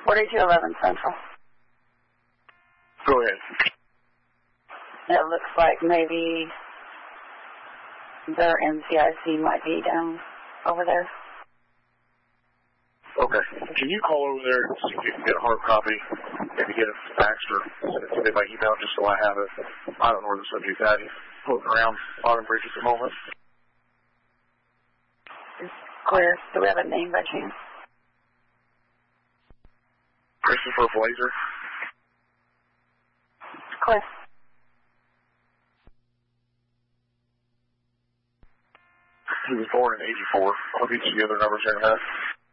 4211 Central. Go ahead. It looks like maybe their NCIC might be down over there. Okay. Can you call over there and see if you can get a hard copy, maybe get it faxed or send it to me by email just so I have it? I don't know where the subject's at. He's floating around Autumn Bridge at the moment. It's clear. Do we have a name by chance? Christopher Blazer. Clear. He was born in '84. I'll get you the other numbers here in a minute.